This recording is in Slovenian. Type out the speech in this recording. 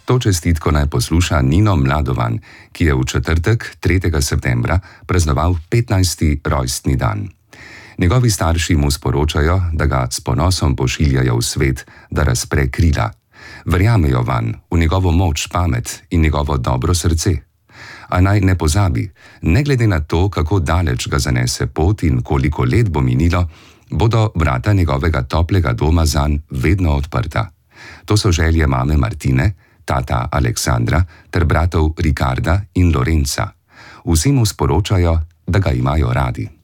To čestitko naj posluša Nino Mladovan, ki je v četrtek, 3. septembra, praznoval 15. rojstni dan. Njegovi starši mu sporočajo, da ga s ponosom pošiljajo v svet, da razpre krila. Verjamejo vanj, v njegovo moč, pamet in njegovo dobro srce. A naj ne pozabi, ne glede na to, kako daleč ga zanese pot in koliko let bo minilo, bodo vrata njegovega toplega doma zanj vedno odprta. To so želje mame Martine, tata Aleksandra ter bratov Rikarda in Lorenca. Vsi mu sporočajo, da ga imajo radi.